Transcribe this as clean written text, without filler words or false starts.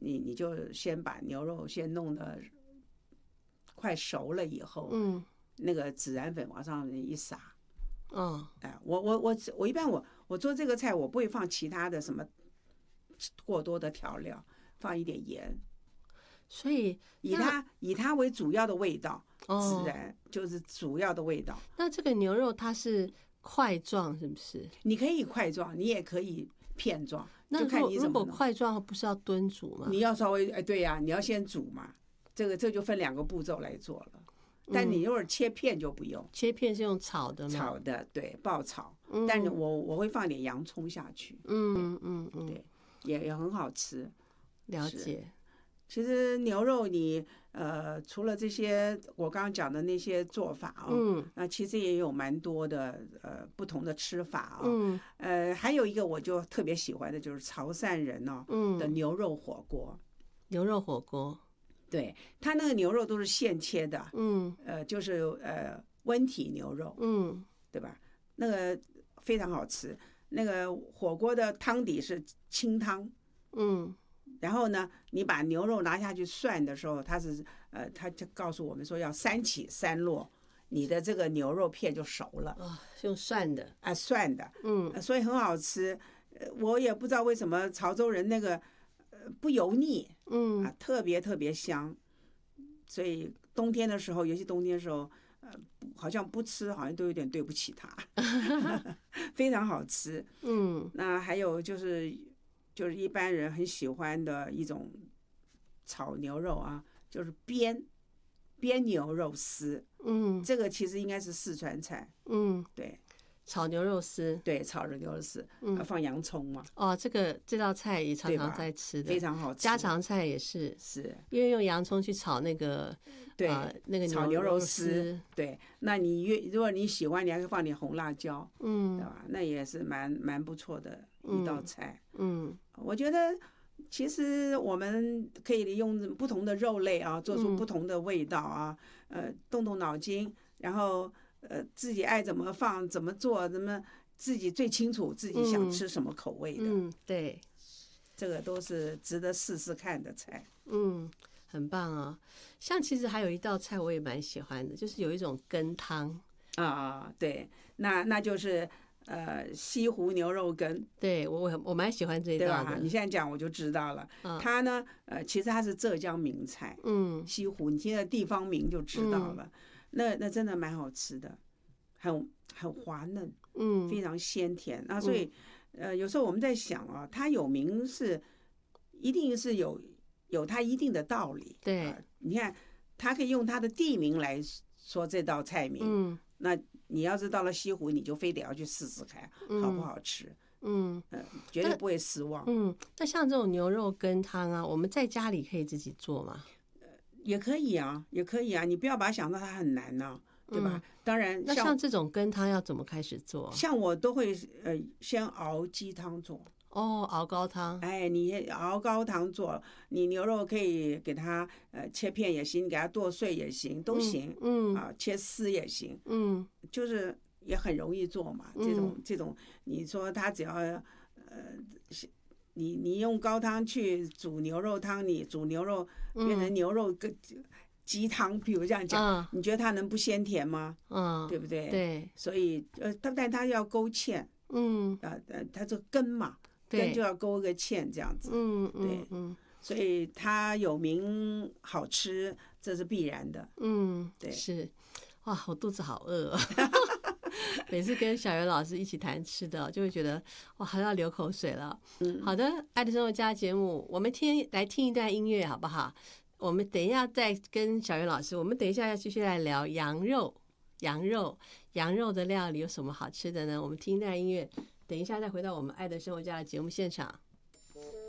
你就先把牛肉先弄得快熟了以后，那个孜然粉往上一撒。我一般我做这个菜，我不会放其他的什么过多的调料，放一点盐， 所以以它为主要的味道，孜然就是主要的味道。 那这个牛肉它是块状是不是？ 你可以块状，你也可以片状， 那就看你怎么弄。 如果块状不是要炖煮吗？ 你要稍微对呀，你要先煮嘛，这就分2个步骤来做了。但你如果切片就不用， 切片是用炒的吗？ 炒的，对，爆炒。但我会放点洋葱下去，对，也很好吃。 了解。 其实牛肉你除了这些我刚刚讲的那些做法那其实也有蛮多的不同的吃法还有一个我就特别喜欢的就是潮汕人的牛肉火锅。 牛肉火锅。 对，它那个牛肉都是现切的，就是温体牛肉，对吧？那个非常好吃。那个火锅的汤底是清汤，然后呢，你把牛肉拿下去涮的时候，它就告诉我们说要3起3落，你的这个牛肉片就熟了。 用涮的涮的，所以很好吃。我也不知道为什么潮州人那个不油腻，特别特别香，所以冬天的时候，尤其冬天的时候，好像不吃好像都有点对不起他，非常好吃。那还有就是一般人很喜欢的一种炒牛肉就是煸牛肉丝，这个其实应该是四川菜，对。 炒牛肉丝， 对，炒的牛肉丝，放洋葱嘛。 这道菜也常常在吃的， 非常好吃。 家常菜也是因为用洋葱去炒那个， 对， 那个炒牛肉丝，对。那如果你喜欢，你还可以放点红辣椒，对吧？那也是蛮不错的一道菜。我觉得其实我们可以利用不同的肉类做出不同的味道动动脑筋，然后。自己爱怎么放怎么做，自己最清楚自己想吃什么口味的。 对， 这个都是值得试试看的菜。 很棒像其实还有一道菜我也蛮喜欢的，就是有一种羹汤对，那就是西湖牛肉羹。 对，我蛮喜欢这一道的。 对吧？你现在讲我就知道了。它呢其实它是浙江名菜。西湖你听的地方名就知道了。那真的蛮好吃的，很滑嫩，非常鲜甜。所以有时候我们在想它有名一定是有它一定的道理。 对， 你看它可以用它的地名来说这道菜名。那你要是到了西湖，你就非得要去试试看好不好吃。绝对不会失望。 那像这种牛肉羹汤我们在家里可以自己做吗？ 也可以也可以你不要把它想到它很难对吧？当然， 那像这种羹汤要怎么开始做？ 像我都会先熬鸡汤做。 熬高汤。 你熬高汤做，你牛肉可以给它切片也行，你给它剁碎也行，都行。切丝也行。就是也很容易做嘛。这种，你说它只要你用高汤去煮牛肉汤，你煮牛肉变成牛肉鸡汤，比如这样讲，你觉得它能不鲜甜吗？对不对？ 对。 所以但它要勾芡。它这根嘛，根就要勾个芡这样子。对。所以它有名好吃，这是必然的。对。 是。哇，我肚子好饿每次跟小袁老师一起谈吃的，就会觉得哇，还要流口水了。好的，爱的生活家节目，我们来听一段音乐好不好？我们等一下再跟小袁老师，我们等一下要继续来聊羊肉的料理有什么好吃的呢？我们听一段音乐，等一下再回到我们爱的生活家的节目现场。